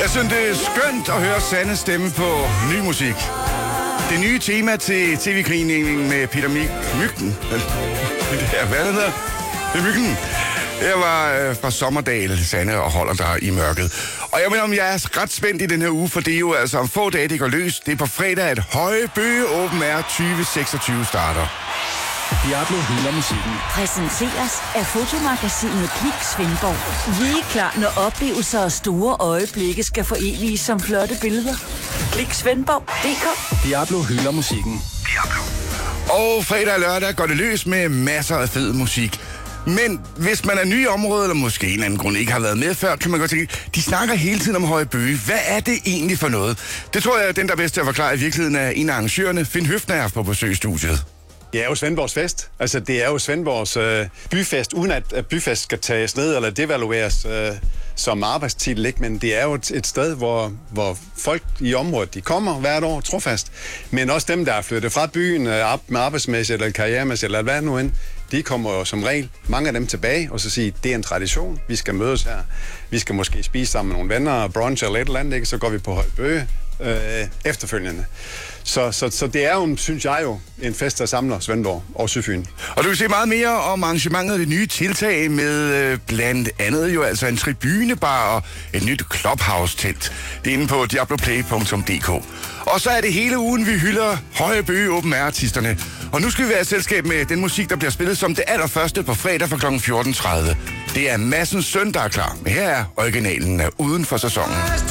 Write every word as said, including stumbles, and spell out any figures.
Jeg synes, det er skønt at høre Sannes stemme på ny musik. Det nye tema til tv-krigen med Peter Myggen. Ja, hvad er det der? Det er Myggen. Jeg var øh, fra Sommerdal, Sanne, og holder der i mørket. Og jeg mener, om jeg er ret spændt i den her uge, for det er jo altså om få dage, det går løs. Det er på fredag, at Høje Bøge Open Air tyve seksogtyve starter. Diablo hylder musikken. Præsenteres af fotomagasinet Klik Svendborg. Vi er klar, når oplevelser og store øjeblikke skal foreviges som flotte billeder. Klik Svendborg punktum d k. Diablo hylder musikken. Diablo. Og fredag og lørdag går det løs med masser af fed musik. Men hvis man er ny i området, eller måske en eller anden grund ikke har været med før, kan man godt tænke, de snakker hele tiden om Høje Bøge. Hvad er det egentlig for noget? Det tror jeg, at den, der er bedst til at forklare i virkeligheden, er en af arrangørerne, Finn Høfner, på besøgsstudiet. Det er jo Svendborgs fest. Altså, det er jo Svendborgs øh, byfest, uden at, at byfest skal tages ned eller devalueres øh, som arbejdstitel, ikke? Men det er jo et, et sted, hvor, hvor folk i området, de kommer hvert år trofast. Men også dem, der er flyttet fra byen, øh, med arbejdsmæssigt eller karrieremæssigt, eller hvad nu end, de kommer jo som regel, mange af dem tilbage, og så siger, det er en tradition, vi skal mødes her. Vi skal måske spise sammen med nogle venner, brunch eller et eller andet, ikke? Så går vi på Høje Bøge øh, efterfølgende. Så, så, så det er jo, synes jeg jo, en fest, der samler Svendborg og Sydfyn. Og du kan se meget mere om arrangementet af det nye tiltag med øh, blandt andet jo altså en tribunebar og et nyt clubhouse-telt. Det er inde på diabloplay punktum d k. Og så er det hele ugen, vi hylder Høje Bøge Open Air-artisterne. Og nu skal vi være i selskab med den musik, der bliver spillet som det allerførste på fredag fra klokken fjorten tredive. Det er Madsens søn, der er klar. Men her er originalen af Uden for sæsonen.